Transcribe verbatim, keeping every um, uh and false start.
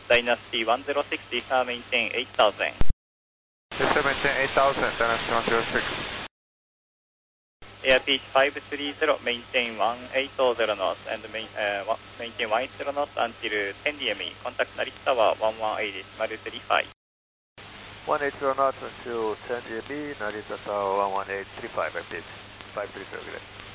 Dynasty one zero six, uh, maintain eight thousand. Yes, sir, maintain eight thousand, Dynasty one zero six. Airspeed five three zero, maintain one eight zero knots, and main, uh, maintain one eight zero knots until ten D M E. Contact Narita Tower one one eight three five. one eight zero knots until ten D M E, Narita Tower one one eight three five, repeat. five three zero, good.